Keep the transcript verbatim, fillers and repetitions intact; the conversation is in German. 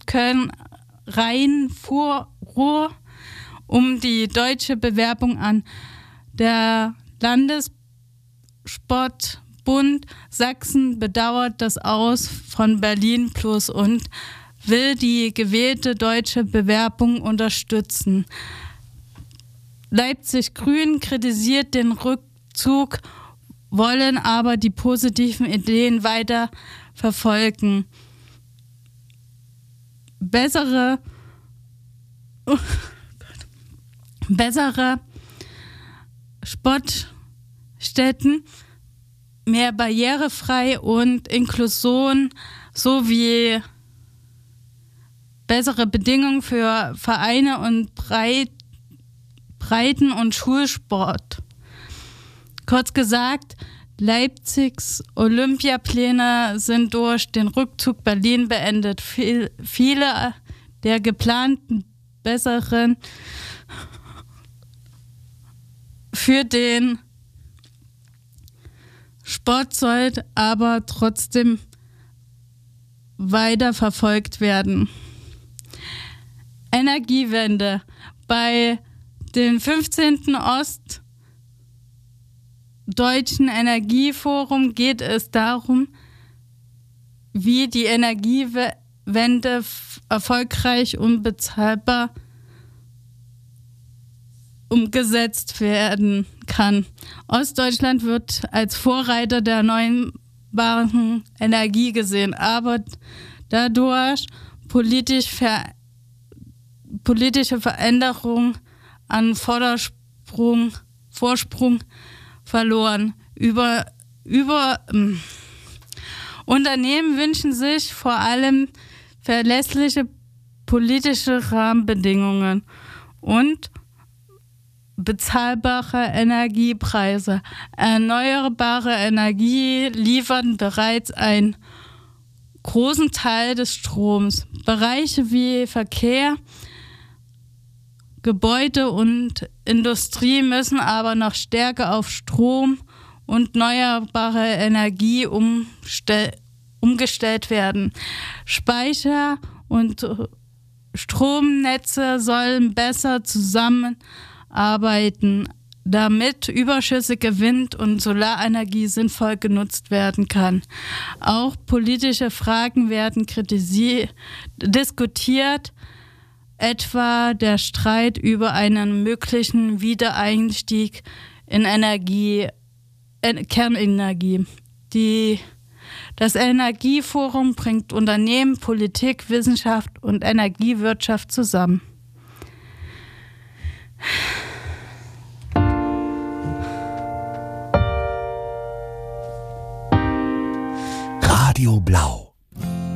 Köln Rhein-Ruhr um die deutsche Bewerbung an. Der Landessportbund Sachsen bedauert das Aus von Berlin Plus und will die gewählte deutsche Bewerbung unterstützen. Leipzig Grün kritisiert den Rückzug, wollen aber die positiven Ideen weiter verfolgen. Bessere, oh bessere Sportstätten, mehr barrierefrei und Inklusion sowie bessere Bedingungen für Vereine und Breit, Breiten- und Schulsport. Kurz gesagt, Leipzigs Olympiapläne sind durch den Rückzug Berlin beendet. Viel, viele der geplanten besseren für den Sport soll aber trotzdem weiter verfolgt werden. Energiewende. Bei dem fünfzehnten Ostdeutschen Energieforum geht es darum, wie die Energiewende erfolgreich und bezahlbar umgesetzt werden kann. Ostdeutschland wird als Vorreiter der erneuerbaren Energie gesehen, aber dadurch politisch ver politische Veränderung an Vordersprung, Vorsprung verloren. Über, über ähm, Unternehmen wünschen sich vor allem verlässliche politische Rahmenbedingungen und bezahlbare Energiepreise. Erneuerbare Energie liefern bereits einen großen Teil des Stroms. Bereiche wie Verkehr, Gebäude und Industrie müssen aber noch stärker auf Strom und erneuerbare Energie umstell- umgestellt werden. Speicher und Stromnetze sollen besser zusammenarbeiten, damit überschüssige Wind- und Solarenergie sinnvoll genutzt werden kann. Auch politische Fragen werden kritisi- diskutiert, etwa der Streit über einen möglichen Wiedereinstieg in Energie, äh, Kernenergie. Die, das Energieforum bringt Unternehmen, Politik, Wissenschaft und Energiewirtschaft zusammen. Radio Blau.